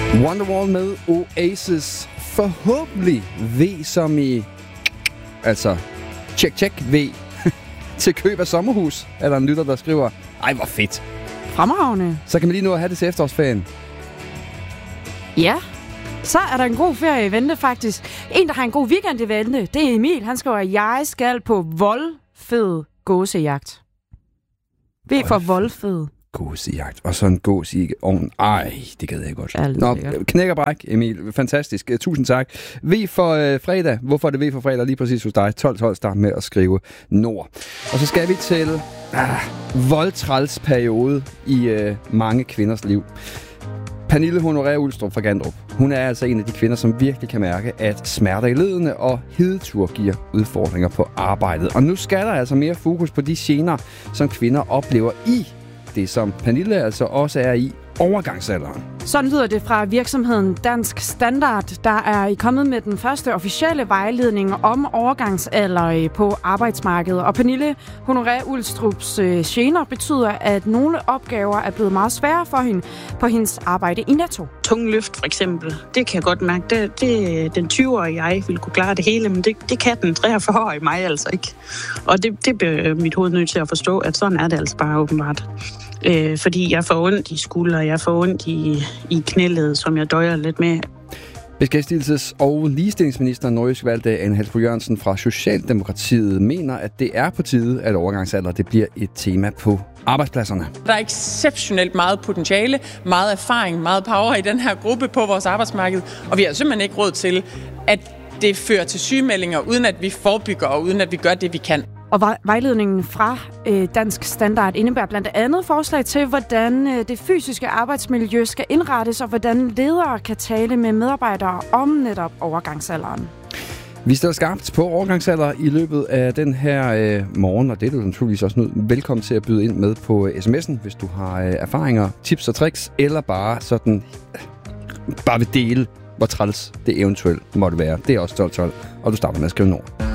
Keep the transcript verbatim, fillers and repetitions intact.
Wonderwall med Oasis. Forhåbentlig V som i... Altså, check, check, V. Til køb af sommerhus, er der en lytter, der skriver. Ej, hvor fedt. Fremragende. Så kan man lige nå at have det til efterårsferien. Ja, så er der en god ferie i vente, faktisk. En, der har en god weekend i vente, det er Emil. Han skriver, at jeg skal på voldfed gåsejagt. V for voldfed. Gåsejagt. Og så en gås i ovnen. Ej, det gad jeg godt. Ja, Nå, knæk og bræk, Emil. Fantastisk. Tusind tak. V for øh, fredag. Hvorfor er det V for fredag lige præcis hos dig? tolv tolv start med at skrive Nord. Og så skal vi til ah, voldtrælsperiode i øh, mange kvinders liv. Pernille Honoré Ulstrup fra Gandrup. Hun er altså en af de kvinder, som virkelig kan mærke, at smerter i ledene og hedetur giver udfordringer på arbejdet. Og nu skal der altså mere fokus på de gener, som kvinder oplever i det, som Pernille altså også er i overgangsalderen. Sådan lyder det fra virksomheden Dansk Standard, der er kommet med den første officielle vejledning om overgangsalder på arbejdsmarkedet. Og Pernille Honoré Ulstrups gener betyder, at nogle opgaver er blevet meget svære for hende på hendes arbejde i Netto. Tunge løft for eksempel, det kan jeg godt mærke. Det, det, den tyve-årige jeg ville kunne klare det hele, men det, det kan den treogfyrre-årige mig altså ikke. Og det, det bliver mit hoved nødt til at forstå, at sådan er det altså bare åbenbart. Øh, fordi jeg får ondt i skulder, jeg får ondt i, i knæledet, som jeg døjer lidt med. Beskæftigelses- og ligestillingsminister Nordjysk Valgte Ane Halsboe Jørgensen fra Socialdemokratiet mener, at det er på tide, at overgangsalder det bliver et tema på arbejdspladserne. Der er exceptionelt meget potentiale, meget erfaring, meget power i den her gruppe på vores arbejdsmarked, og vi har simpelthen ikke råd til, at det fører til sygemeldinger, uden at vi forebygger og uden at vi gør det, vi kan. Og vejledningen fra øh, Dansk Standard indebærer blandt andet forslag til, hvordan øh, det fysiske arbejdsmiljø skal indrettes, og hvordan ledere kan tale med medarbejdere om netop overgangsalderen. Vi stiller skarpt på overgangsalder i løbet af den her øh, morgen, og det er du naturligvis også nødt. Velkommen til at byde ind med på øh, sms'en, hvis du har øh, erfaringer, tips og tricks, eller bare sådan øh, bare vil dele, hvor træls det eventuelt måtte være. Det er også tolv tolv, og du starter med at skrive Nord.